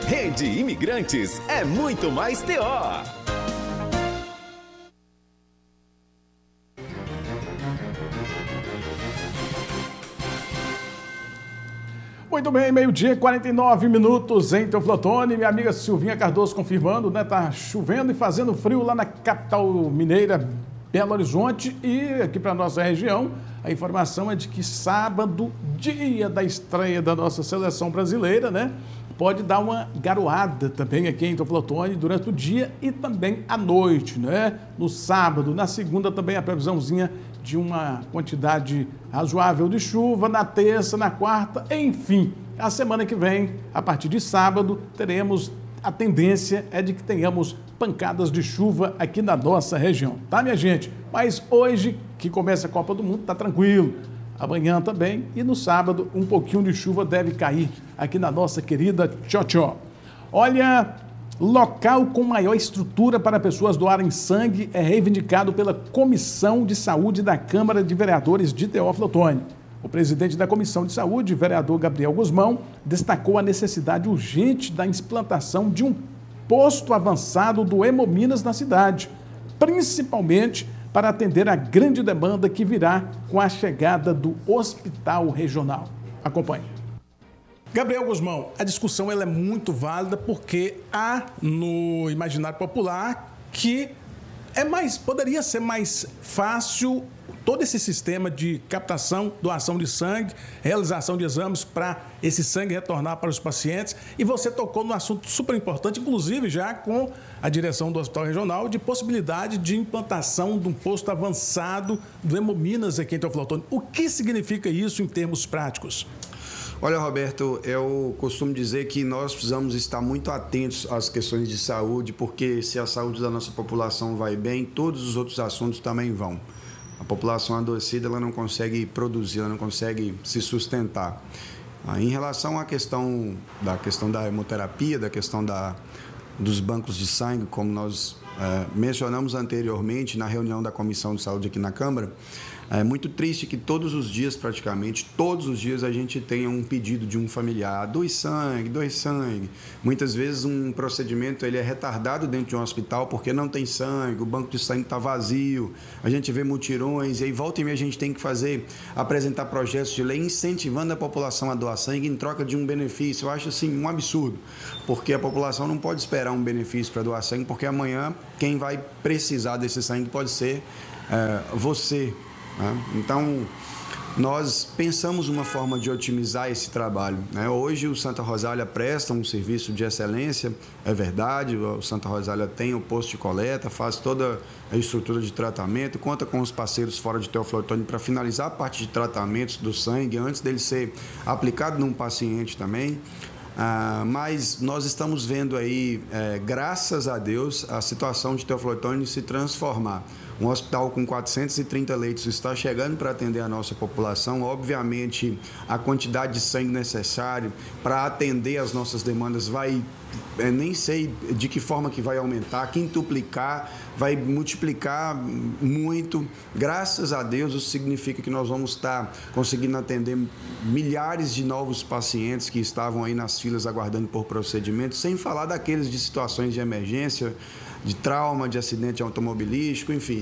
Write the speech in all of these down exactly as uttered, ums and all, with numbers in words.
Rede Imigrantes é muito mais T O. Muito bem, meio-dia, quarenta e nove minutos em Teoflotone. Minha amiga Silvinha Cardoso confirmando, né? Tá chovendo e fazendo frio lá na capital mineira, Belo Horizonte. E aqui para nossa região, a informação é de que sábado, dia da estreia da nossa seleção brasileira, né? Pode dar uma garoada também aqui em Teoflotone durante o dia e também à noite, né? No sábado, na segunda também a previsãozinha de uma quantidade razoável de chuva, na terça, na quarta, enfim. A semana que vem, a partir de sábado, teremos, a tendência é de que tenhamos pancadas de chuva aqui na nossa região, tá, minha gente? Mas hoje, que começa a Copa do Mundo, tá tranquilo. Amanhã também e no sábado, um pouquinho de chuva deve cair aqui na nossa querida Tchotchó. Olha, local com maior estrutura para pessoas doarem sangue é reivindicado pela Comissão de Saúde da Câmara de Vereadores de Teófilo Otoni. O presidente da Comissão de Saúde, vereador Gabriel Guzmão, destacou a necessidade urgente da implantação de um posto avançado do Hemominas na cidade, principalmente para atender a grande demanda que virá com a chegada do hospital regional. Acompanhe. Gabriel Guzmão, a discussão ela é muito válida porque há no imaginário popular que é mais, poderia ser mais fácil todo esse sistema de captação, doação de sangue, realização de exames para esse sangue retornar para os pacientes. E você tocou num assunto super importante, inclusive já com a direção do Hospital Regional, de possibilidade de implantação de um posto avançado do Hemominas aqui em Teófilo Otoni. O que significa isso em termos práticos? Olha, Roberto, eu costumo dizer que nós precisamos estar muito atentos às questões de saúde, porque se a saúde da nossa população vai bem, todos os outros assuntos também vão. A população adoecida ela não consegue produzir, ela não consegue se sustentar. Em relação à questão da questão da hemoterapia, da questão da, dos bancos de sangue, como nós é, mencionamos anteriormente na reunião da Comissão de Saúde aqui na Câmara, é muito triste que todos os dias, praticamente, todos os dias a gente tenha um pedido de um familiar, doe sangue, doe sangue. Muitas vezes um procedimento ele é retardado dentro de um hospital porque não tem sangue, o banco de sangue está vazio, a gente vê mutirões, e aí volta e meia a gente tem que fazer, apresentar projetos de lei incentivando a população a doar sangue em troca de um benefício. Eu acho assim um absurdo, porque a população não pode esperar um benefício para doar sangue, porque amanhã quem vai precisar desse sangue pode ser é, você. Então, nós pensamos uma forma de otimizar esse trabalho. Hoje, o Santa Rosália presta um serviço de excelência, é verdade, o Santa Rosália tem o posto de coleta, faz toda a estrutura de tratamento, conta com os parceiros fora de Teófilo Otoni para finalizar a parte de tratamentos do sangue, antes dele ser aplicado num paciente também. Ah, mas nós estamos vendo aí, é, graças a Deus, a situação de Teófilo Otoni se transformar. Um hospital com quatrocentos e trinta leitos está chegando para atender a nossa população. Obviamente, a quantidade de sangue necessário para atender as nossas demandas vai, é, nem sei de que forma que vai aumentar, quintuplicar, vai multiplicar muito. Graças a Deus, isso significa que nós vamos estar conseguindo atender milhares de novos pacientes que estavam aí nas filas aguardando por procedimentos, sem falar daqueles de situações de emergência, de trauma, de acidente automobilístico, enfim.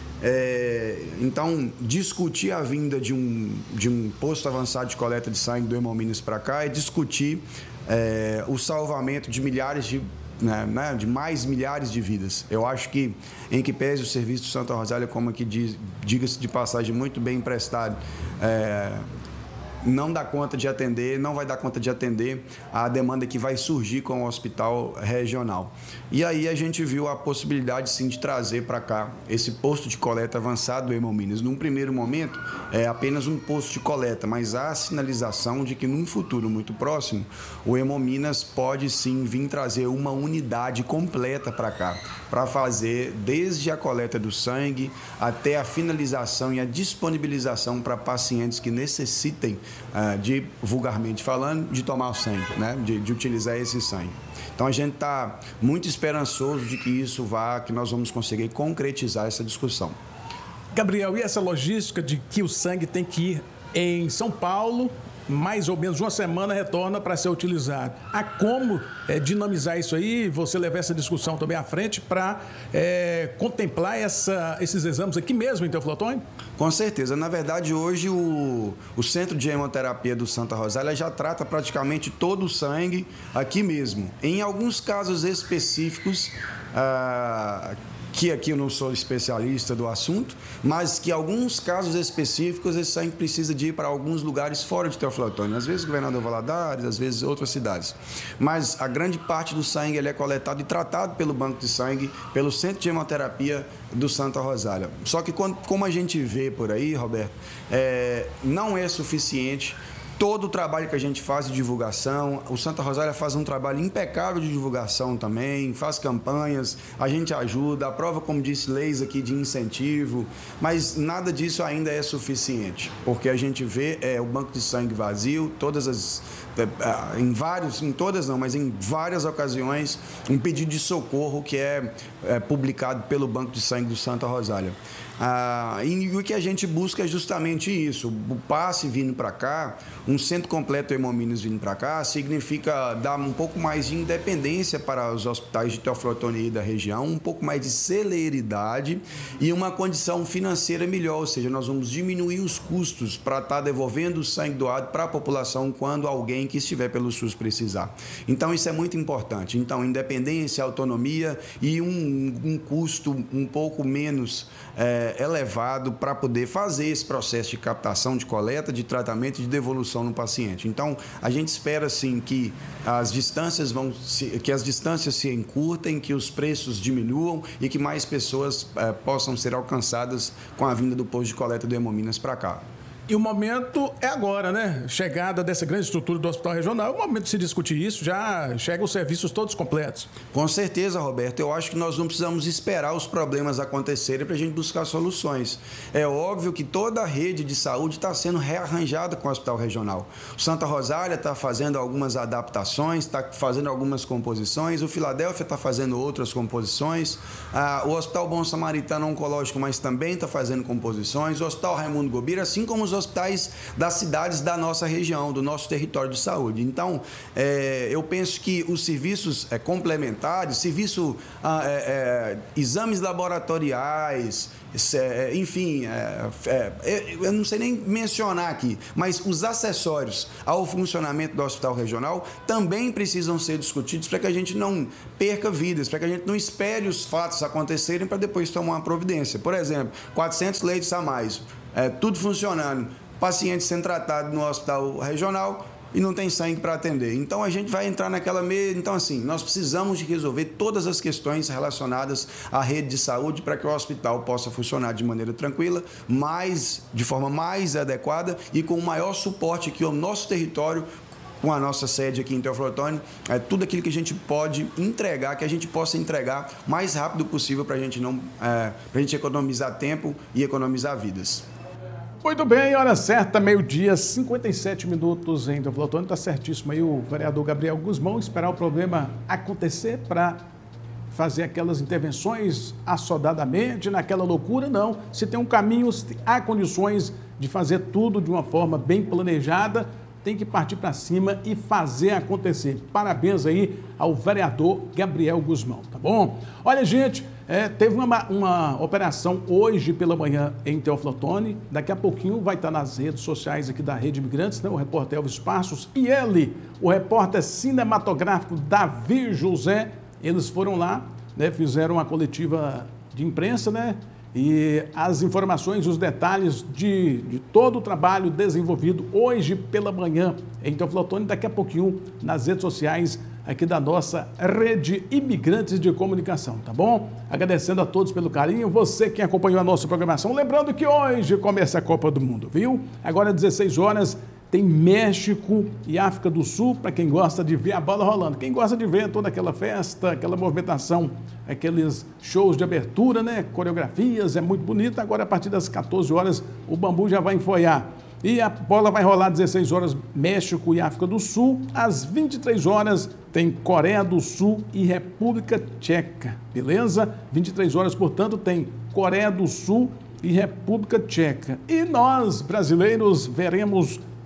É, então, discutir a vinda de um, de um posto avançado de coleta de sangue do Hemominas para cá é discutir é, o salvamento de milhares de, né, né, de mais milhares de vidas. Eu acho que, em que pese o serviço do Santa Rosália, como aqui diz, diga-se de passagem, muito bem emprestado, é, não dá conta de atender, não vai dar conta de atender a demanda que vai surgir com o hospital regional. E aí a gente viu a possibilidade, sim, de trazer para cá esse posto de coleta avançado do Hemominas. Num primeiro momento, é apenas um posto de coleta, mas há a sinalização de que num futuro muito próximo, o Hemominas pode, sim, vir trazer uma unidade completa para cá, para fazer desde a coleta do sangue até a finalização e a disponibilização para pacientes que necessitem de, vulgarmente falando, de tomar o sangue, né? de, de utilizar esse sangue. Então a gente está muito esperançoso de que isso vá, que nós vamos conseguir concretizar essa discussão. Gabriel, e essa logística de que o sangue tem que ir em São Paulo mais ou menos uma semana retorna para ser utilizado. Há como é, dinamizar isso aí, você levar essa discussão também à frente para é, contemplar essa, esses exames aqui mesmo em Teoflotone? Com certeza. Na verdade, hoje o, o Centro de Hemoterapia do Santa Rosália já trata praticamente todo o sangue aqui mesmo. Em alguns casos específicos, ah, que aqui eu não sou especialista do assunto, mas que em alguns casos específicos esse sangue precisa de ir para alguns lugares fora de Teoflotone, às vezes Governador Valadares, às vezes outras cidades. Mas a grande parte do sangue ele é coletado e tratado pelo banco de sangue, pelo Centro de Hemoterapia do Santa Rosália. Só que quando, como a gente vê por aí, Roberto, é, não é suficiente todo o trabalho que a gente faz de divulgação. O Santa Rosália faz um trabalho impecável de divulgação também, faz campanhas, a gente ajuda, aprova, como disse, leis aqui de incentivo, mas nada disso ainda é suficiente, porque a gente vê é, o banco de sangue vazio, todas as, em vários, em todas não, mas em várias ocasiões, um pedido de socorro que é, é publicado pelo banco de sangue do Santa Rosália. Ah, e o que a gente busca é justamente isso. O passe vindo para cá, um centro completo Hemominas vindo para cá, significa dar um pouco mais de independência para os hospitais de Teoflotone e da região, um pouco mais de celeridade e uma condição financeira melhor, ou seja, nós vamos diminuir os custos para estar devolvendo o sangue doado para a população quando alguém que estiver pelo SUS precisar. Então, isso é muito importante. Então, independência, autonomia e um, um custo um pouco menos é, elevado para poder fazer esse processo de captação, de coleta, de tratamento e de devolução no paciente. Então, a gente espera, assim, que as distâncias vão se, que as distâncias se encurtem, que os preços diminuam e que mais pessoas é, possam ser alcançadas com a vinda do posto de coleta do Hemominas para cá. E o momento é agora, né? Chegada dessa grande estrutura do Hospital Regional, é o momento de se discutir isso, já chegam os serviços todos completos. Com certeza, Roberto. Eu acho que nós não precisamos esperar os problemas acontecerem para a gente buscar soluções. É óbvio que toda a rede de saúde está sendo rearranjada com o Hospital Regional. O Santa Rosália está fazendo algumas adaptações, está fazendo algumas composições, o Filadélfia está fazendo outras composições, ah, o Hospital Bom Samaritano Oncológico, mas também está fazendo composições, o Hospital Raimundo Gobira, assim como os hospitais das cidades da nossa região, do nosso território de saúde. Então, é, eu penso que os serviços é, complementares, serviço, ah, é, é, exames laboratoriais, é, enfim, é, é, eu não sei nem mencionar aqui, mas os acessórios ao funcionamento do hospital regional também precisam ser discutidos para que a gente não perca vidas, para que a gente não espere os fatos acontecerem para depois tomar uma providência. Por exemplo, quatrocentos leitos a mais, é, tudo funcionando, paciente sendo tratado no hospital regional e não tem sangue para atender. Então, a gente vai entrar naquela meia... Então, assim, nós precisamos de resolver todas as questões relacionadas à rede de saúde para que o hospital possa funcionar de maneira tranquila, mais, de forma mais adequada e com o maior suporte que o nosso território, com a nossa sede aqui em Teoflotone, é tudo aquilo que a gente pode entregar, que a gente possa entregar o mais rápido possível para a gente não, é, para a gente economizar tempo e economizar vidas. Muito bem, hora certa, meio-dia, cinquenta e sete minutos em Teoflotone. Está certíssimo aí o vereador Gabriel Guzmão, esperar o problema acontecer para fazer aquelas intervenções assodadamente, naquela loucura, não. Se tem um caminho, se há condições de fazer tudo de uma forma bem planejada, tem que partir para cima e fazer acontecer. Parabéns aí ao vereador Gabriel Guzmão, tá bom? Olha, gente, é, teve uma, uma operação hoje pela manhã em Teoflotone. Daqui a pouquinho vai estar nas redes sociais aqui da Rede Imigrantes, né, o repórter Elvis Passos e ele, o repórter cinematográfico Davi José. Eles foram lá, né, fizeram uma coletiva de imprensa, né? E as informações, os detalhes de, de todo o trabalho desenvolvido hoje pela manhã em Teoflotone, daqui a pouquinho nas redes sociais aqui da nossa Rede Imigrantes de Comunicação, tá bom? Agradecendo a todos pelo carinho, você que acompanhou a nossa programação, lembrando que hoje começa a Copa do Mundo, viu? Agora às dezesseis horas tem México e África do Sul, para quem gosta de ver a bola rolando. Quem gosta de ver toda aquela festa, aquela movimentação, aqueles shows de abertura, né? Coreografias, é muito bonito. Agora, a partir das quatorze horas, o bambu já vai enfoiar. E a bola vai rolar às dezesseis horas, México e África do Sul. Às vinte e três horas, tem Coreia do Sul e República Tcheca, beleza? vinte e três horas, portanto, tem Coreia do Sul e República Tcheca. E nós, brasileiros, veremos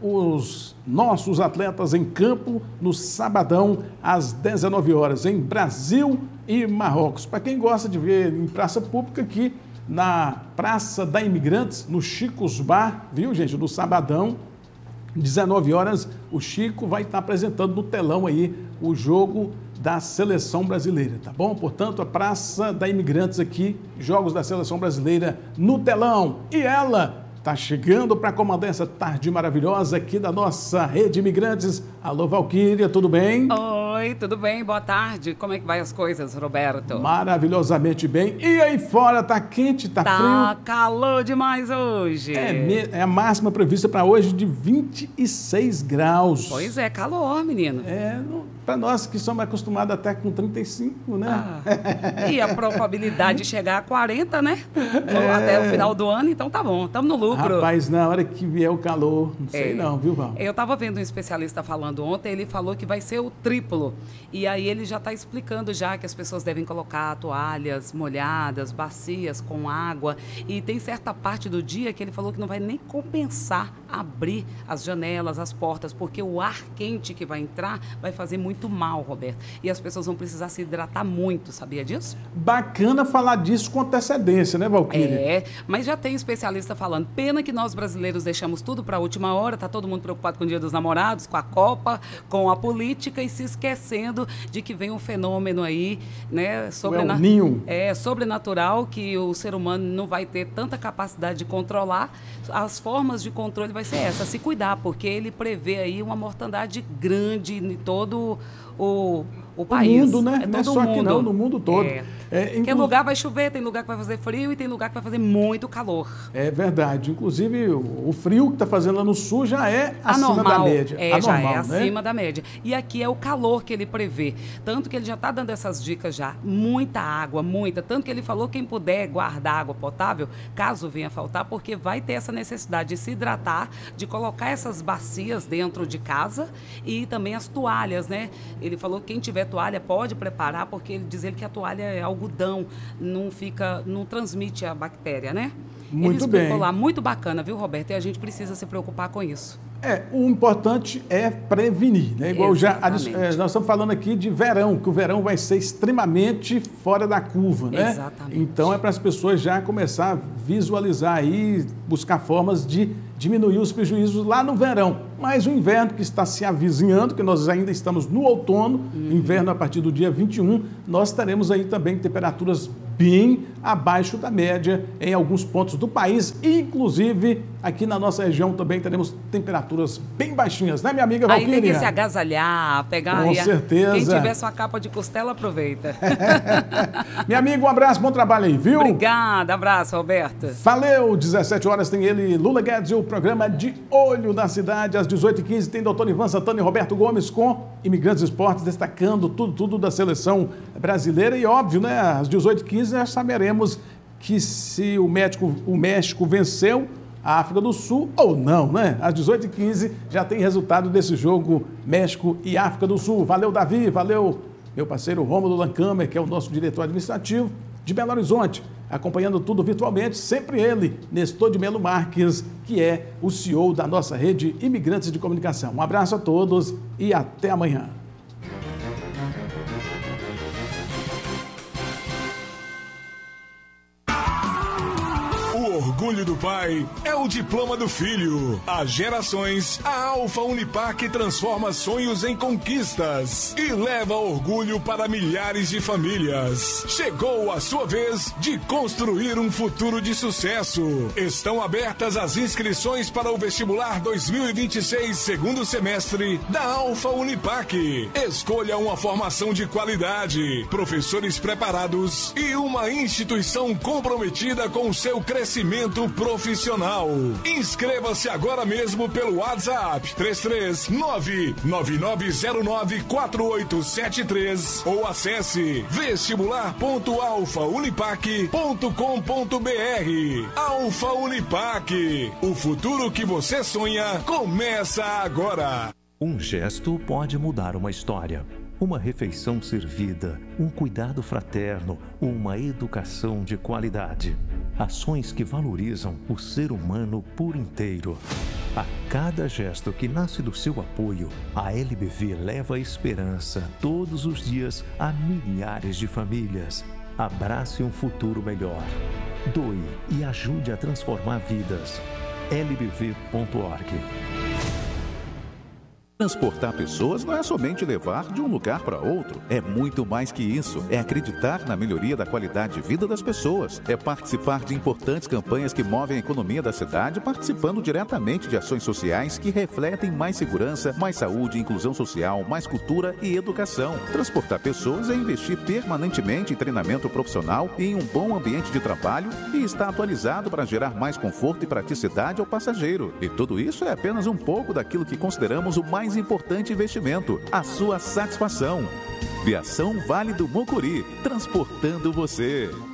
os nossos atletas em campo no sabadão, às dezenove horas, em Brasil e Marrocos. Para quem gosta de ver em praça pública, aqui na Praça da Imigrantes, no Chico's Bar, viu, gente? No sabadão, dezenove horas, o Chico vai estar apresentando no telão aí o jogo da Seleção Brasileira, tá bom? Portanto, a Praça da Imigrantes aqui, jogos da Seleção Brasileira no telão. E ela está chegando para comandar essa tarde maravilhosa aqui da nossa Rede Imigrantes. Alô, Valquíria, tudo bem? Oi, tudo bem? Boa tarde. Como é que vai as coisas, Roberto? Maravilhosamente bem. E aí fora, tá quente, tá, tá frio? Tá calor demais hoje. É, me... é a máxima prevista para hoje de vinte e seis graus. Pois é, calor, menino. É, não... para nós que somos acostumados até com trinta e cinco, né? Ah, e a probabilidade de chegar a quarenta, né? É... Até o final do ano, então tá bom, estamos no lucro. Rapaz, na hora que vier o calor, não sei é. não, viu, Val? Eu estava vendo um especialista falando ontem, ele falou que vai ser o triplo. E aí ele já está explicando já que as pessoas devem colocar toalhas molhadas, bacias com água. E tem certa parte do dia que ele falou que não vai nem compensar abrir as janelas, as portas, porque o ar quente que vai entrar vai fazer muito mal, Roberto. E as pessoas vão precisar se hidratar muito, sabia disso? Bacana falar disso com antecedência, né, Valquíria? É, mas já tem especialista falando. Pena que nós brasileiros deixamos tudo para a última hora, tá todo mundo preocupado com o Dia dos Namorados, com a Copa, com a política e se esquecendo de que vem um fenômeno aí, né, sobrena... é, sobrenatural, que o ser humano não vai ter tanta capacidade de controlar. As formas de controle vai ser essa, se cuidar, porque ele prevê aí uma mortandade grande em todo o, o país. O mundo, né? É não é todo só mundo. aqui não, no mundo todo. É. É, inclu... Tem lugar vai chover, tem lugar que vai fazer frio e tem lugar que vai fazer muito calor. É verdade. Inclusive, o frio que está fazendo lá no sul já é acima Anormal. da média. É, Anormal, já é né? acima da média. E aqui é o calor que ele prevê. Tanto que ele já está dando essas dicas já. Muita água, muita. Tanto que ele falou quem puder guardar água potável, caso venha faltar, porque vai ter essa necessidade de se hidratar, de colocar essas bacias dentro de casa e também as toalhas, né? Ele falou que quem tiver toalha pode preparar, porque ele diz ele que a toalha é algodão, não fica, não transmite a bactéria, né? Muito ele bem. explicou lá, muito bacana, viu, Roberto? E a gente precisa se preocupar com isso. É, o importante é prevenir, né? Igual já, é, nós estamos falando aqui de verão, que o verão vai ser extremamente fora da curva, né? Exatamente. Então é para as pessoas já começar a visualizar aí, buscar formas de diminuir os prejuízos lá no verão. Mas o inverno que está se avizinhando, que nós ainda estamos no outono, uhum. inverno a partir do dia vinte e um, nós teremos aí também temperaturas bem abaixo da média em alguns pontos do país, inclusive aqui na nossa região também teremos temperaturas bem baixinhas, né, minha amiga Valquíria? Aí tem que se agasalhar, pegar... Com aí, certeza. Quem tiver sua capa de costela, aproveita. Minha amiga, um abraço, bom trabalho aí, viu? Obrigada, abraço, Roberto. Valeu, dezessete horas tem ele, Lula Guedes, e o programa De Olho na Cidade, às dezoito e quinze tem doutor Ivan Santana e Roberto Gomes com Imigrantes Esportes, destacando tudo, tudo da seleção brasileira e óbvio, né, às dezoito e quinze nós saberemos que se o, México, o México venceu a África do Sul ou não, né? Às dezoito e quinze já tem resultado desse jogo México e África do Sul. Valeu, Davi, valeu, meu parceiro Rômulo Lancamer, que é o nosso diretor administrativo de Belo Horizonte, acompanhando tudo virtualmente, sempre ele, Nestor de Melo Marques, que é o C E O da nossa rede Imigrantes de Comunicação. Um abraço a todos e até amanhã. O orgulho do pai é o diploma do filho. Há gerações, a Alfa Unipac transforma sonhos em conquistas e leva orgulho para milhares de famílias. Chegou a sua vez de construir um futuro de sucesso. Estão abertas as inscrições para o vestibular dois mil e vinte e seis, segundo semestre da Alfa Unipac. Escolha uma formação de qualidade, professores preparados e uma instituição comprometida com o seu crescimento profissional. Inscreva-se agora mesmo pelo WhatsApp três três nove nove nove zero nove quatro oito sete três ou acesse vestibular ponto alfa unipac ponto com ponto br. Alfa Unipac, o futuro que você sonha começa agora. Um gesto pode mudar uma história. Uma refeição servida, um cuidado fraterno, uma educação de qualidade. Ações que valorizam o ser humano por inteiro. A cada gesto que nasce do seu apoio, a L B V leva esperança todos os dias a milhares de famílias. Abrace um futuro melhor. Doe e ajude a transformar vidas. L B V ponto org. Transportar pessoas não é somente levar de um lugar para outro. É muito mais que isso. É acreditar na melhoria da qualidade de vida das pessoas. É participar de importantes campanhas que movem a economia da cidade, participando diretamente de ações sociais que refletem mais segurança, mais saúde, inclusão social, mais cultura e educação. Transportar pessoas é investir permanentemente em treinamento profissional e em um bom ambiente de trabalho e estar atualizado para gerar mais conforto e praticidade ao passageiro. E tudo isso é apenas um pouco daquilo que consideramos o mais importante investimento, a sua satisfação. Viação Vale do Mucuri, transportando você.